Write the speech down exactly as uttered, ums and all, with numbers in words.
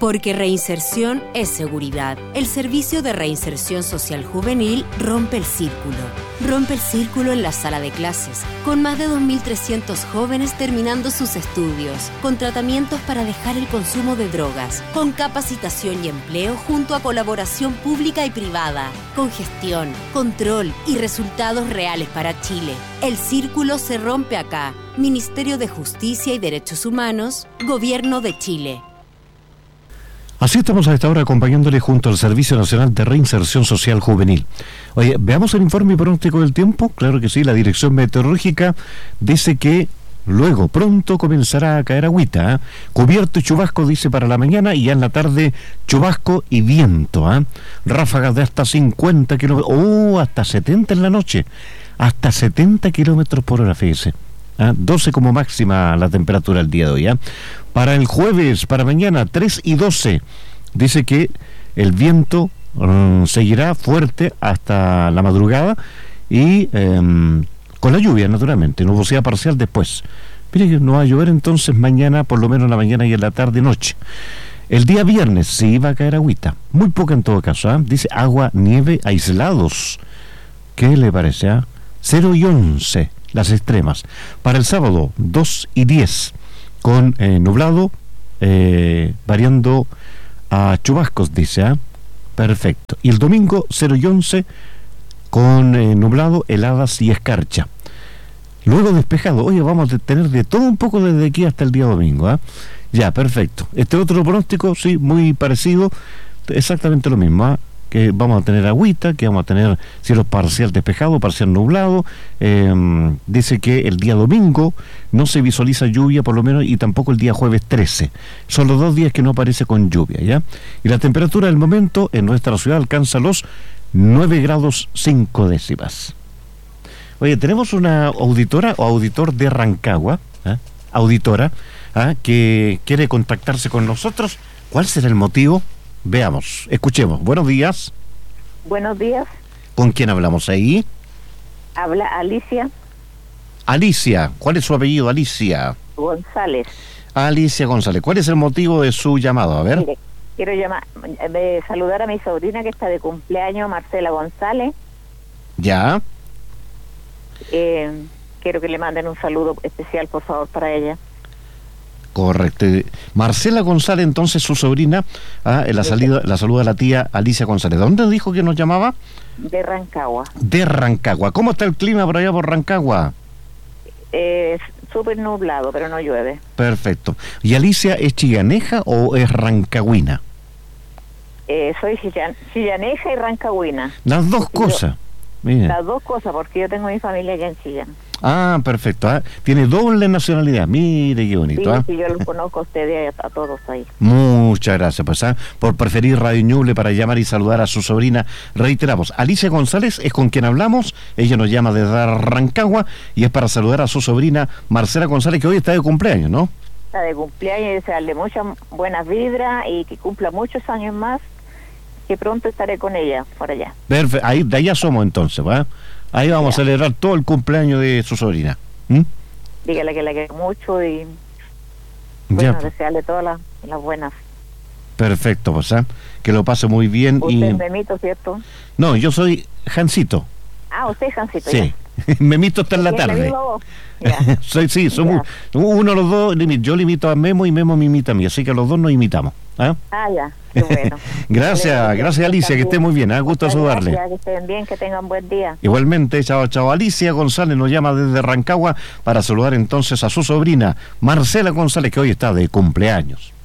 Porque reinserción es seguridad. El Servicio de Reinserción Social Juvenil rompe el círculo. Rompe el círculo en la sala de clases, con más de dos mil trescientos jóvenes terminando sus estudios, con tratamientos para dejar el consumo de drogas, con capacitación y empleo junto a colaboración pública y privada, con gestión, control y resultados reales para Chile. El círculo se rompe acá. Ministerio de Justicia y Derechos Humanos, Gobierno de Chile. Así estamos a esta hora acompañándole junto al Servicio Nacional de Reinserción Social Juvenil. Oye, veamos el informe pronóstico del tiempo. Claro que sí, la Dirección Meteorológica dice que luego pronto comenzará a caer agüita, ¿eh? Cubierto y chubasco, dice, para la mañana, y ya en la tarde chubasco y viento, ¿eh? Ráfagas de hasta cincuenta kilómetros, oh, hasta setenta en la noche, hasta setenta kilómetros por hora, fíjese. ¿Ah? doce como máxima la temperatura el día de hoy. ¿eh? Para el jueves, para mañana, tres y doce, dice que el viento um, seguirá fuerte hasta la madrugada y um, con la lluvia, naturalmente, nubosidad parcial después. Mire que no va a llover entonces mañana, por lo menos en la mañana y en la tarde y noche. El día viernes sí va a caer agüita, muy poca en todo caso. ¿eh? Dice agua, nieve, aislados. ¿Qué le parece? ¿eh? cero y once. Las extremas. Para el sábado, dos y diez, con eh, nublado, eh, variando a chubascos, dice, ¿eh? Perfecto. Y el domingo, cero y once, con eh, nublado, heladas y escarcha. Luego despejado. Oye, vamos a tener de todo un poco desde aquí hasta el día domingo, ¿eh? Ya, perfecto. Este otro pronóstico, sí, muy parecido, exactamente lo mismo, ¿eh? Que vamos a tener agüita, que vamos a tener cielo parcial despejado, parcial nublado. Eh, dice que el día domingo no se visualiza lluvia, por lo menos, y tampoco el día jueves trece. Son los dos días que no aparece con lluvia, ¿ya? Y la temperatura del momento en nuestra ciudad alcanza los nueve grados cinco décimas. Oye, tenemos una auditora o auditor de Rancagua, ¿eh? auditora, ¿eh? que quiere contactarse con nosotros. ¿Cuál será el motivo? Veamos, escuchemos. Buenos días. Buenos días. ¿Con quién hablamos ahí? Habla Alicia. Alicia, ¿cuál es su apellido, Alicia? González. Alicia González, ¿cuál es el motivo de su llamado? A ver. Mire, quiero llamar, eh, saludar a mi sobrina que está de cumpleaños, Marcela González. Ya. Eh, quiero que le manden un saludo especial, por favor, para ella. Correcto. Marcela González, entonces, su sobrina, ah, en la salida, la saluda la tía Alicia González. ¿De dónde dijo que nos llamaba? De Rancagua. De Rancagua. ¿Cómo está el clima por allá por Rancagua? Eh, súper nublado, pero no llueve. Perfecto. ¿Y Alicia es chillaneja o es rancagüina? Eh, soy chillan, chillaneja y rancagüina. Las dos Porque cosas. Yo, las dos cosas, porque yo tengo mi familia allá en Chillán. Ah, perfecto. ¿eh? Tiene doble nacionalidad. Mire qué bonito. Sí, ¿eh? sí, yo los conozco a ustedes, a, a todos ahí. Muchas gracias, pues, ¿eh? por preferir Radio Ñuble para llamar y saludar a su sobrina. Reiteramos, Alicia González es con quien hablamos. Ella nos llama desde Rancagua y es para saludar a su sobrina Marcela González, que hoy está de cumpleaños, ¿no? Está de cumpleaños y desearle muchas buenas vibras y que cumpla muchos años más, que pronto estaré con ella por allá. Perfecto. Ahí, de allá somos entonces, ¿va? Ahí vamos ya a celebrar todo el cumpleaños de su sobrina. ¿Mm? Dígale que la quiero mucho y bueno, ya, desearle todas las, las buenas. Perfecto, pues, ¿eh? Que lo pase muy bien. ¿Usted y... es Memito, cierto? No, yo soy Jancito. Ah, usted es Jancito. Sí. Memito está en la tarde. soy, sí, somos ya. Uno los dos. Yo le imito a Memo y Memo me imita a mí, así que los dos nos imitamos. ¿eh? Ah, ya. Qué bueno. Gracias, gracias Alicia, que esté muy bien, ¿eh? Gusto saludarle. Gracias, que estén bien, que tengan buen día. Igualmente, chao, chao. Alicia González nos llama desde Rancagua para saludar entonces a su sobrina Marcela González, que hoy está de cumpleaños.